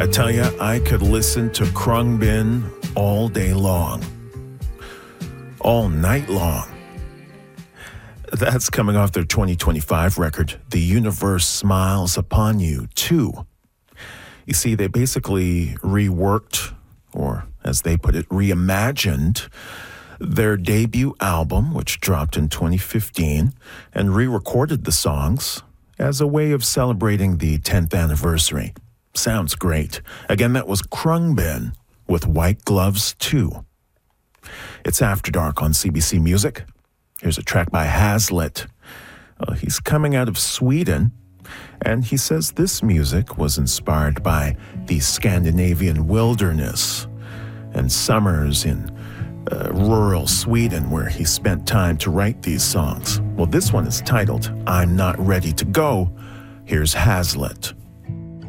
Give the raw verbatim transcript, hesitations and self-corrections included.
I tell you, I could listen to Khruangbin all day long. All night long. That's coming off their twenty twenty-five record, The Universe Smiles Upon You, two. You see, they basically reworked, or as they put it, reimagined their debut album, which dropped in twenty fifteen, and re-recorded the songs as a way of celebrating the tenth anniversary. Sounds great. Again, that was Khruangbin with White Gloves two. It's After Dark on C B C Music. Here's a track by Hazlitt. Uh, he's coming out of Sweden, and he says this music was inspired by the Scandinavian wilderness and summers in uh, rural Sweden, where he spent time to write these songs. Well, this one is titled I'm Not Ready to Go. Here's Hazlitt.